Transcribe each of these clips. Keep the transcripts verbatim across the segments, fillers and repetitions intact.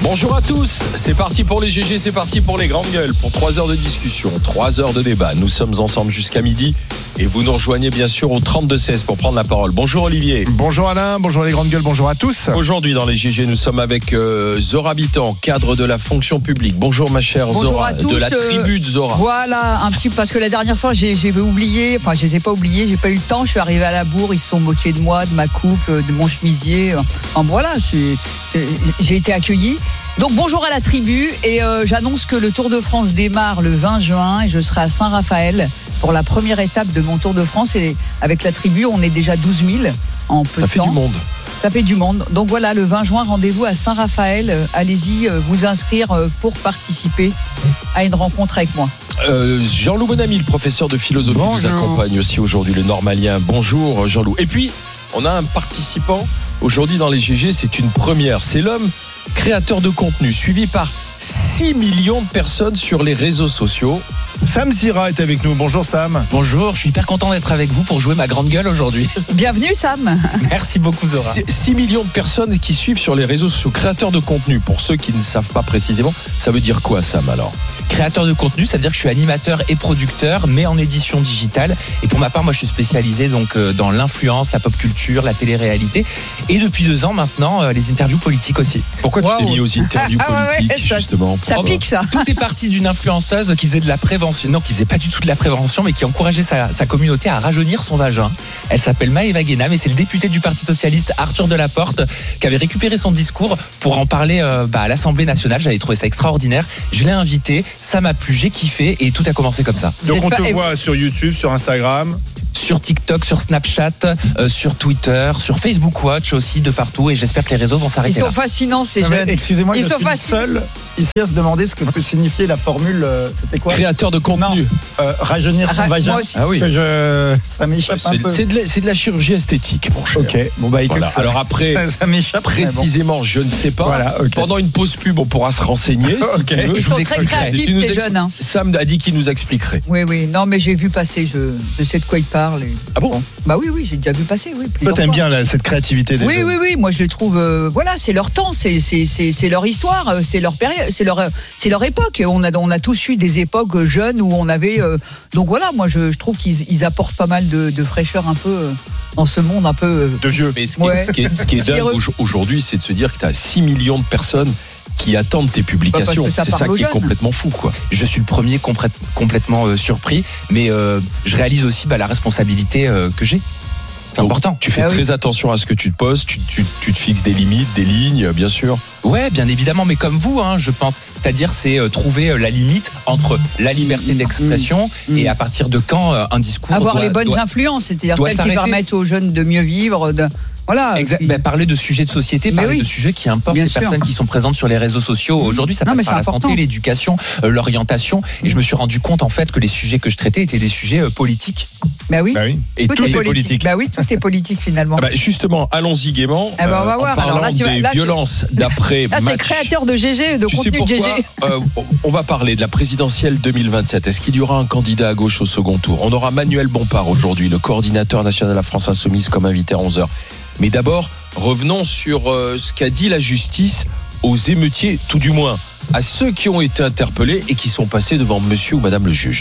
Bonjour à tous, c'est parti pour les G G, c'est parti pour les grandes gueules, pour trois heures de discussion, trois heures de débat. Nous sommes ensemble jusqu'à midi et vous nous rejoignez bien sûr au trente-deux seize pour prendre la parole. Bonjour Olivier. Bonjour Alain, bonjour les grandes gueules, bonjour à tous. Aujourd'hui dans les G G, nous sommes avec euh, Zora Habitant, cadre de la fonction publique. Bonjour ma chère bonjour Zora, à tous, de la tribu de Zora. Euh, voilà, un petit parce que la dernière fois j'ai, j'ai oublié, enfin je les ai pas oubliés, j'ai pas eu le temps, je suis arrivé à la bourre, ils se sont moqués de moi, de ma coupe, de mon chemisier. Enfin voilà, j'ai, j'ai été accueilli. Donc bonjour à la tribu et euh, j'annonce que le Tour de France démarre le vingt juin et je serai à Saint-Raphaël pour la première étape de mon Tour de France et avec la tribu on est déjà douze mille en peu de temps. Ça fait du monde. Ça fait du monde. Donc voilà, le vingt juin, rendez-vous à Saint-Raphaël. Allez-y vous inscrire pour participer à une rencontre avec moi. Euh, Jean-Loup Bonamy, le professeur de philosophie, bonjour. Nous accompagne aussi aujourd'hui, le normalien. Bonjour Jean-Loup. Et puis, on a un participant aujourd'hui dans les G G, c'est une première. C'est l'homme créateur de contenu, suivi par six millions de personnes sur les réseaux sociaux. Sam Zira est avec nous. Bonjour Sam. Bonjour, je suis hyper content d'être avec vous pour jouer ma grande gueule aujourd'hui. Bienvenue Sam. Merci beaucoup Zora. six millions de personnes qui suivent sur les réseaux sociaux, créateurs de contenu. Pour ceux qui ne savent pas précisément, ça veut dire quoi Sam alors ? Créateur de contenu, ça veut dire que je suis animateur et producteur, mais en édition digitale. Et pour ma part, moi, je suis spécialisé donc dans l'influence, la pop culture, la télé-réalité, et depuis deux ans maintenant, les interviews politiques aussi. Pourquoi tu wow. t'es mis aux interviews ah, ouais, politiques ouais, ça, justement Ça pique ça. Tout est parti d'une influenceuse qui faisait de la prévention, non, qui faisait pas du tout de la prévention, mais qui encourageait sa, sa communauté à rajeunir son vagin. Elle s'appelle Maëva Guénam et c'est le député du Parti socialiste Arthur Delaporte qui avait récupéré son discours pour en parler euh, bah, à l'Assemblée nationale. J'avais trouvé ça extraordinaire. Je l'ai invité, ça m'a plu, j'ai kiffé et tout a commencé comme ça. Donc on pas... te voit sur YouTube, sur Instagram, sur TikTok, sur Snapchat, euh, sur Twitter, sur Facebook Watch aussi, de partout. Et j'espère que les réseaux vont s'arrêter Ils sont là. fascinants ces Non, mais jeunes. excusez-moi, Ils je sont suis fascinants. seul ici à se demander ce que peut signifier la formule. euh, C'était quoi ? Créateur de contenu. Euh, rajeunir son Ra- vagin. moi aussi. Ah oui. Que je, ça m'échappe un C'est, peu. c'est, de la, c'est de la chirurgie esthétique, mon cher. Ok, bon bah écoute, Voilà. ça, Alors après, ça, ça m'échappe. mais bon. précisément, je ne sais pas. Voilà, ok. Pendant une pause pub, on pourra se renseigner. Si Ok. tu veux. Ils Je sont vous très expliquerai. créatifs Tu nous ces ex- jeunes. Hein. Sam a dit qu'il nous expliquerait. Oui oui. Non mais j'ai vu passer. Je, je sais de quoi il parle. Et... Ah bon ? Bah oui oui, j'ai déjà vu passer. Oui. toi plusieurs t'aimes fois. bien là, cette créativité des Oui, jeunes. oui, oui, moi je les trouve, euh, voilà, c'est leur temps, c'est, c'est, c'est, c'est leur histoire, euh, c'est leur période, c'est leur, euh, c'est leur époque. On a, on a tous eu des époques jeunes où on avait, euh, donc voilà, moi je, je trouve qu'ils ils apportent pas mal de, de fraîcheur un peu euh, dans ce monde un peu. Euh, De vieux. Mais ce qui est, Ouais. ce qui est, ce qui est dingue au- aujourd'hui, c'est de se dire que tu as six millions de personnes qui attendent tes publications. Bah, parce que ça C'est parle ça aux qui est jeunes. complètement fou, quoi. Je suis le premier complète- complètement euh, surpris, mais euh, je réalise aussi bah, la responsabilité euh, que j'ai. C'est Donc, important. Tu fais Ah oui. très attention à ce que tu te postes, tu, tu, tu te fixes des limites, des lignes, bien sûr. Ouais, bien évidemment, mais comme vous, hein, je pense. C'est-à-dire, c'est euh, trouver euh, la limite entre la liberté d'expression Mmh. et à partir de quand euh, un discours avoir doit, les bonnes doit- influences, c'est-à-dire doit celles qui s'arrêter. permettent aux jeunes de mieux vivre, de, voilà. Exact. Puis- Ben, parler de sujets de société, Mais parler oui. de sujets qui importent Bien les sûr. personnes qui sont présentes sur les réseaux sociaux. Aujourd'hui, ça Non, mais passe par c'est la important. santé, l'éducation, euh, l'orientation. Et je me suis rendu compte, en fait, que les sujets que je traitais étaient des sujets euh, politiques. Bah oui. Bah oui. Et Tout, tout est est politique. politique. Bah oui, tout est politique finalement. Ah bah, justement, allons-y gaiement. Ah bah, on va en voir. parlant Alors là, tu vas- des là, tu- violences d'après Là, c'est match. créateur de G G, de Tu sais contenu de G pourquoi G. euh, On va parler de la présidentielle deux mille vingt-sept. Est-ce qu'il y aura un candidat à gauche au second tour ? On aura Manuel Bompard aujourd'hui, le coordinateur national de la France Insoumise, comme invité à onze heures. Mais d'abord, revenons sur euh, ce qu'a dit la justice aux émeutiers, tout du moins à ceux qui ont été interpellés et qui sont passés devant monsieur ou madame le juge.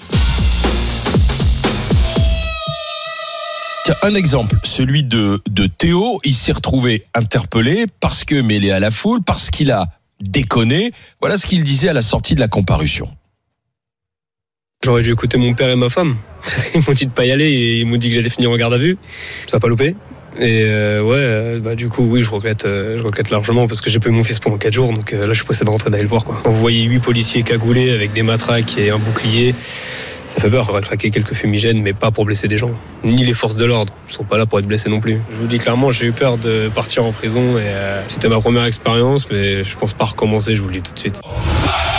Tiens, un exemple, celui de, de Théo, il s'est retrouvé interpellé parce que mêlé à la foule, parce qu'il a déconné. Voilà ce qu'il disait à la sortie de la comparution. J'aurais dû écouter mon père et ma femme. Ils m'ont dit de pas y aller et ils m'ont dit que j'allais finir en garde à vue. Ça a pas loupé. Et euh, ouais, euh, bah du coup oui, je regrette, euh, je regrette largement parce que j'ai pas eu mon fils pendant quatre jours, donc euh, là je suis pressé de rentrer d'aller le voir quoi. Quand vous voyez huit policiers cagoulés avec des matraques et un bouclier, ça fait peur. J'aurais craqué quelques fumigènes, mais pas pour blesser des gens. Ni les forces de l'ordre, ils sont pas là pour être blessés non plus. Je vous dis clairement, j'ai eu peur de partir en prison et euh, c'était ma première expérience, mais je pense pas recommencer. Je vous le dis tout de suite.